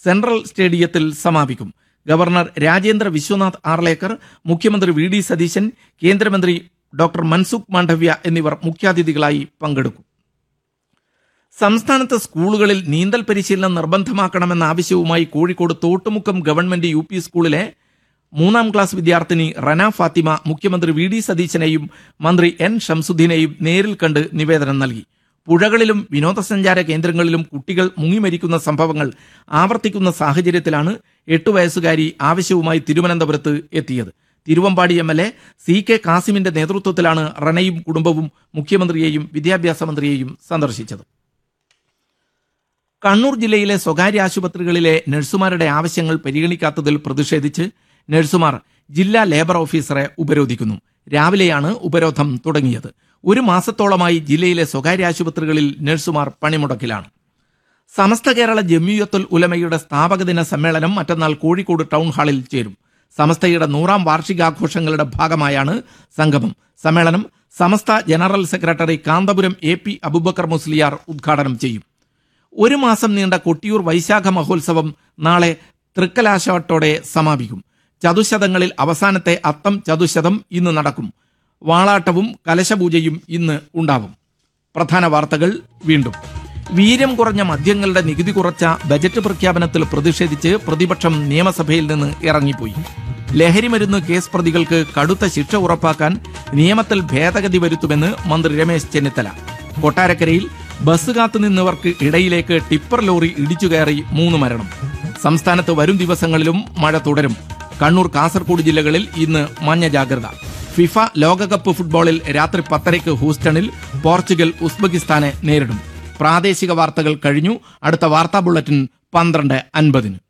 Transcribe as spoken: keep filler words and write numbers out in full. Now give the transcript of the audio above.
Central സ്റ്റേഡിയത്തിൽ സമാപിക്കും. Governor Rajendra Vishwanath Arlekar, മുഖ്യമന്ത്രി വി ഡി സതീശൻ, കേന്ദ്രമന്ത്രി ഡോക്ടർ മൻസുഖ് മാണ്ഡവ്യ എന്നിവർ മുഖ്യാതിഥികളായി പങ്കെടുക്കും. സംസ്ഥാനത്ത് സ്കൂളുകളിൽ നീന്തൽ പരിശീലനം നിർബന്ധമാക്കണമെന്ന ആവശ്യവുമായി Kozhikode Thottumukkam government U P സ്കൂളിലെ മൂന്നാം ക്ലാസ് വിദ്യാർത്ഥിനി റന ഫാത്തിമ മുഖ്യമന്ത്രി വി ഡി സതീശനെയും മന്ത്രി എൻ ഷംസുദ്ദീനെയും നേരിൽ കണ്ട് നിവേദനം നൽകി. പുഴകളിലും വിനോദസഞ്ചാര കേന്ദ്രങ്ങളിലും കുട്ടികൾ മുങ്ങിമരിക്കുന്ന സംഭവങ്ങൾ ആവർത്തിക്കുന്ന സാഹചര്യത്തിലാണ് എട്ടു വയസ്സുകാരി ആവശ്യവുമായി തിരുവനന്തപുരത്ത് എത്തിയത്. Thiruvambady M L A C K കാസിമിന്റെ നേതൃത്വത്തിലാണ് റനയും കുടുംബവും മുഖ്യമന്ത്രിയെയും വിദ്യാഭ്യാസ മന്ത്രിയെയും സന്ദർശിച്ചത്. കണ്ണൂർ ജില്ലയിലെ സ്വകാര്യ ആശുപത്രികളിലെ നഴ്സുമാരുടെ ആവശ്യങ്ങൾ പരിഗണിക്കാത്തതിൽ പ്രതിഷേധിച്ച് നഴ്സുമാർ ജില്ലാ ലേബർ ഓഫീസറെ ഉപരോധിക്കുന്നു. രാവിലെയാണ് ഉപരോധം തുടങ്ങിയത്. ഒരു മാസത്തോളമായി ജില്ലയിലെ സ്വകാര്യ ആശുപത്രികളിൽ നഴ്സുമാർ പണിമുടക്കിലാണ്. സമസ്ത കേരള ജംഇയ്യത്തുൽ ഉലമയുടെ സ്ഥാപകദിന സമ്മേളനം മറ്റന്നാൾ കോഴിക്കോട് ടൗൺ ഹാളിൽ ചേരും. സമസ്തയുടെ നൂറാം വാർഷികാഘോഷങ്ങളുടെ ഭാഗമായാണ് സംഗമം. സമ്മേളനം സമസ്ത general secretary Kanthapuram A P Abubakar Musliyar ഉദ്ഘാടനം ചെയ്യും. ഒരു മാസം നീണ്ട കൊട്ടിയൂർ വൈശാഖ മഹോത്സവം നാളെ തൃക്കലാശത്തോടെ സമാപിക്കും. ചതുശതങ്ങളിൽ അവസാനത്തെ അത്തം ചതുശതം ഇന്ന് നടക്കും. വാളാട്ടവും കലശപൂജയും ഇന്ന് ഉണ്ടാവും. പ്രധാന വാർത്തകൾ വീണ്ടും. വീര്യം കുറഞ്ഞ മദ്യങ്ങളുടെ നികുതി കുറച്ച ബജറ്റ് പ്രഖ്യാപനത്തിൽ പ്രതിഷേധിച്ച് പ്രതിപക്ഷം നിയമസഭയിൽ നിന്ന് ഇറങ്ങിപ്പോയി. ലഹരിമരുന്ന് കേസ് പ്രതികൾക്ക് കടുത്ത ശിക്ഷ ഉറപ്പാക്കാൻ നിയമത്തിൽ ഭേദഗതി വരുത്തുമെന്ന് മന്ത്രി രമേശ് ചെന്നിത്തല. കൊട്ടാരക്കരയിൽ ബസ് കാത്തുനിന്നവർക്ക് ഇടയിലേക്ക് ടിപ്പർ ലോറി ഇടിച്ചുകയറി മൂന്ന് മരണം. സംസ്ഥാനത്ത് വരും ദിവസങ്ങളിലും മഴ തുടരും. കണ്ണൂർ, കാസർഗോഡ് ജില്ലകളിൽ ഇന്ന് മഞ്ഞ ജാഗ്രത. ഫിഫ ലോകകപ്പ് ഫുട്ബോളിൽ രാത്രി പത്തരയ്ക്ക് ഹൂസ്റ്റണിൽ പോർച്ചുഗൽ ഉസ്ബെക്കിസ്ഥാനെ നേരിടും. പ്രാദേശിക വാർത്തകൾ കഴിഞ്ഞു. അടുത്ത വാർത്താ ബുള്ളറ്റിൻ പന്ത്രണ്ട് അൻപതിന്.